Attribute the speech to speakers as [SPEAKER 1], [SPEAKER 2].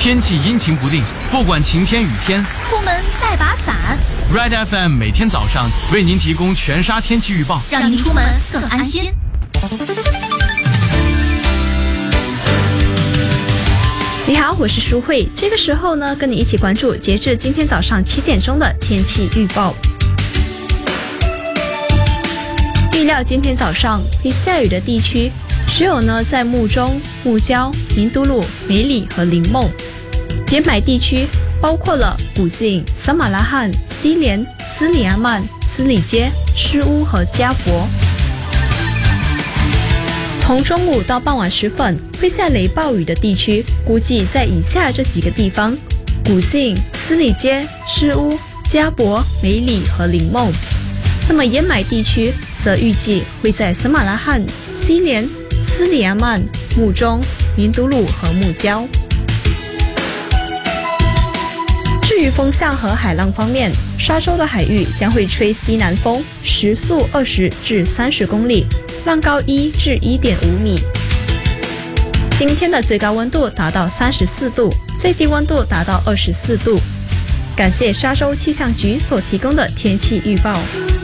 [SPEAKER 1] 天气阴晴不定，不管晴天雨天，
[SPEAKER 2] 出门带把伞。
[SPEAKER 1] Red FM 每天早上为您提供全沙天气预报，
[SPEAKER 2] 让您出门更安心。
[SPEAKER 3] 你好，我是舒慧。这个时候呢，跟你一起关注截至今天早上7点钟的天气预报。预料今天早上会下雨的地区只有呢在木中、木礁、明都路、梅里和林梦。沿海地区包括了古晋、撒马拉罕、西连、斯里阿曼、斯里街、诗乌和加博。从中午到傍晚时分会下雷暴雨的地区，估计在以下这几个地方：古晋、斯里街、诗乌、加博、梅里和林梦。那么沿海地区则预计会在撒马拉罕、西连、斯里阿曼、木中、明都路和木礁。至于风向和海浪方面，沙洲的海域将会吹西南风，时速20至30公里，浪高1至1.5米。今天的最高温度达到34度，最低温度达到24度。感谢沙洲气象局所提供的天气预报。